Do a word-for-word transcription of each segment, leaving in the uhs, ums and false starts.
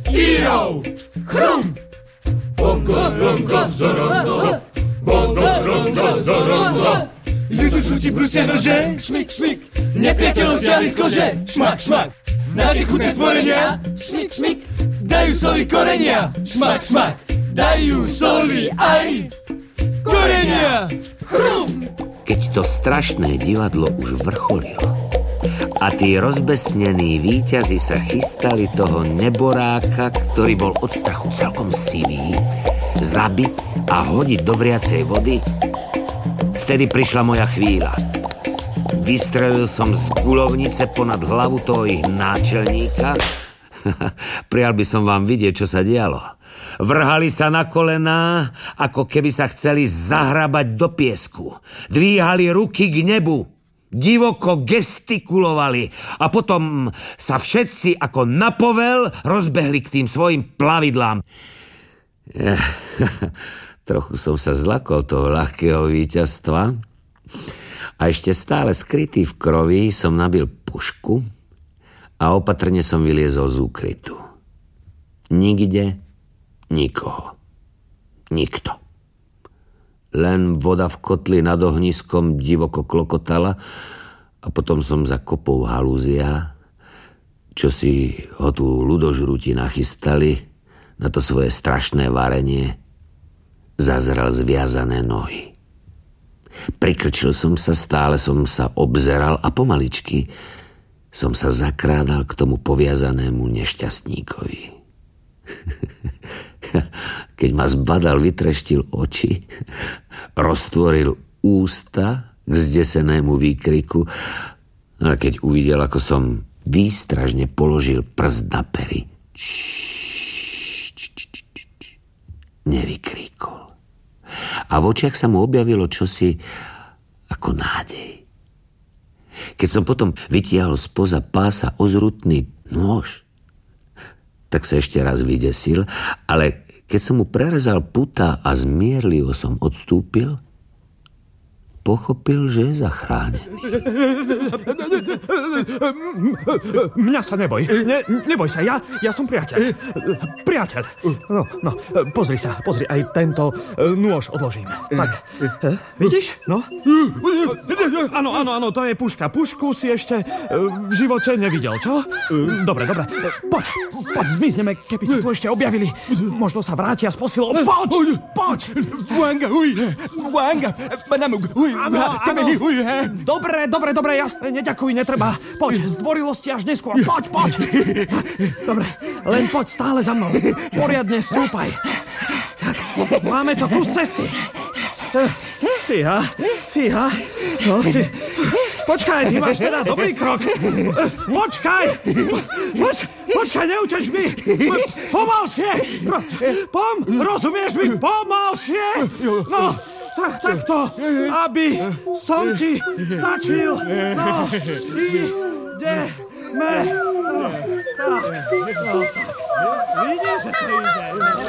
Írov! Chrum! Bongo, rongo, zorongo. Bongo, rongo, zorongo. Ľudu žlutí brusia nože. Šmik, šmik. Nepriateľov stiahli z kože. Šmak, šmak. Na nechutné stvorenia. Šmik, šmik. Dajú soli korenia. Šmak, šmak. Dajú soli aj korenia. Chrum! Keď to strašné divadlo už vrcholilo a tí rozbesnení víťazi sa chystali toho neboráka, ktorý bol od strachu celkom sivý, zabiť a hodiť do vriacej vody, vtedy prišla moja chvíľa. Vystrelil som z guľovnice ponad hlavu toho ich náčelníka. Prijal by som vám vidieť, čo sa dialo. Vrhali sa na kolená, ako keby sa chceli zahrabať do piesku. Dvíhali ruky k nebu, divoko gestikulovali a potom sa všetci ako na povel rozbehli k tým svojim plavidlám. Trochu som sa zlakol toho ľahkého víťazstva a ešte stále skrytý v krovi som nabil pušku a opatrne som vyliezol z úkrytu. Nikde, nikoho. Nikto. Len voda v kotli nad ohniskom divoko klokotala a potom som za kopou halúzia, čo si ho tu ľudožrúti nachystali na to svoje strašné varenie, zazrel zviazané nohy. Prikrčil som sa, stále som sa obzeral a pomaličky som sa zakrádal k tomu poviazanému nešťastníkovi. Keď ma zbadal, vytreštil oči, roztvoril ústa k zdesenému výkriku, ale keď uvidel, ako som výstražne položil prst na pery, nevykríkol. A v očiach sa mu objavilo čosi ako nádej. Keď som potom vytiahol spoza pása ozrutný nôž, tak sa ešte raz vydesil, ale keď som mu prerezal putá a zmierlivo som odstúpil, pochopil, že je zachránený. Mňa sa neboj. Ne, neboj sa, ja, ja som priateľ. Priateľ. No, no, pozri sa, pozri, aj tento nôž odložím. Tak, vidíš? No? Áno, áno, áno, to je puška. Pušku si ešte v živote nevidel, čo? Dobre, dobre. Poď, poď, zmizneme, keby sa tu ešte objavili. Možno sa vrátia s posilou. Poď, poď! Wanga, uj, wanga, banamug, uj. Áno, áno. Dobre, dobre, dobre, jasné, neďakuj, netreba. Poď, zdvorilosti až neskôr. Poď, poď. Tak, dobre, len poď stále za mnou. Poriadne stúpaj. Tak, máme to kus cesty. Fíha, fíha. No, ty... Počkaj, ty máš teda dobrý krok. Počkaj. Poč, počkaj, neuteč mi. Pomalšie. Pom, rozumieš mi? Pomalšie. No. Tak, takto, aby som ti stačil. No, ideme. No, tak, no, tak. Vidíš, že to ide.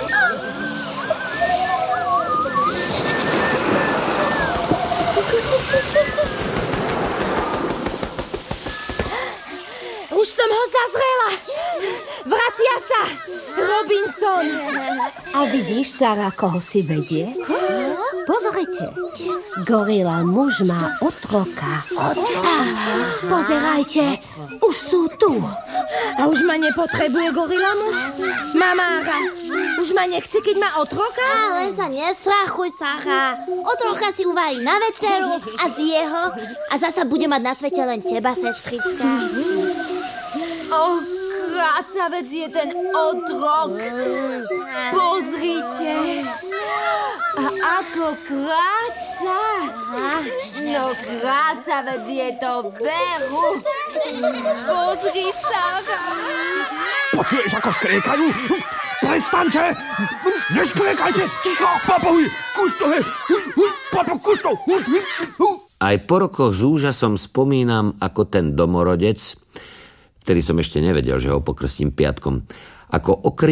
Už som ho zazrela. Vracia sa. Robinson. A vidíš, Sara, koho si vedie? Pozrite. Gorila muž má otroka. Otroka? Pozerajte, už sú tu. A už ma nepotrebuje gorila muž? Mamára, už ma nechce, keď má otroka? A len sa nestrachuj, Sara. Otroka si uvarí na večeru a z jeho a zasa bude mať na svete len teba, sestrička. Oh, krásavec je ten otrok. Pozrite. A ako kráča. No, krásavec je to veru. Pozri sa. Počuješ, ako škriekajú? Prestaňte! Neškriekajte! Ticho! Papovi! Kustohe! Papo, kusto! Aj po rokoch s úžasom spomínam, ako ten domorodec, vtedy som ešte nevedel, že ho pokrstím piatkom, ako okry